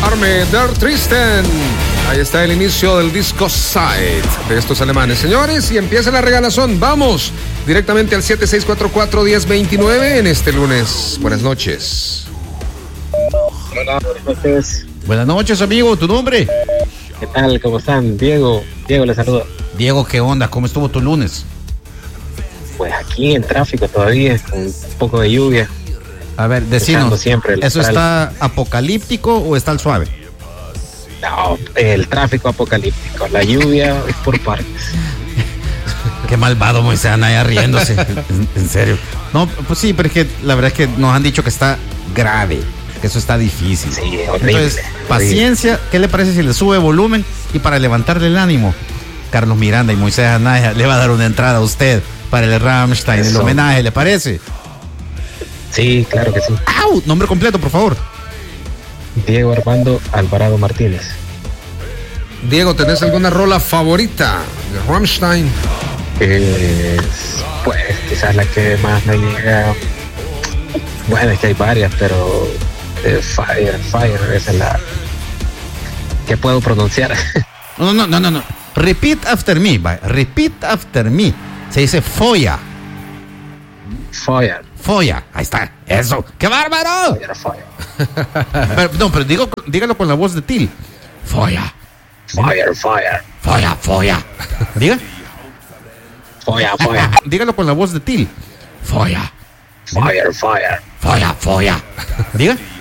Arme der Tristen. Ahí está el inicio del disco Side de estos alemanes, señores, y empieza la regalazón. Vamos directamente al 7644-1029 en este lunes. Buenas noches. Hola, buenas noches. Buenas noches, amigo. ¿Tu nombre? ¿Qué tal? ¿Cómo están? Diego le saludo. Diego, ¿qué onda? ¿Cómo estuvo tu lunes? Pues aquí en tráfico todavía, con un poco de lluvia. A ver, decinos, siempre ¿eso está apocalíptico o está al suave? No, el tráfico apocalíptico, la lluvia es por partes. Qué malvado Moisés Anaya riéndose. En serio. No, pues sí, pero es que la verdad es que nos han dicho que está grave, que eso está difícil. Sí, horrible. Entonces, paciencia. ¿Qué le parece si le sube volumen? Y para levantarle el ánimo, Carlos Miranda y Moisés Anaya le va a dar una entrada a usted para el Rammstein, el homenaje, ¿le parece? Sí, claro que sí. ¡Au! Nombre completo, por favor. Diego Armando Alvarado Martínez. Diego, ¿tenés alguna rola favorita de Rammstein? Pues quizás la que más me llega. Bueno, es que hay varias, pero Fire, esa es la que puedo pronunciar. No. Repeat after me, repeat after me. Se dice Foya. Foya, ahí está, eso. ¡Qué bárbaro! Fire. Pero dígalo con la voz de Till. Foya. Fire. Foya. Diga. Foya. Dígalo con la voz de Till. Foya. Fire. Foya. Diga.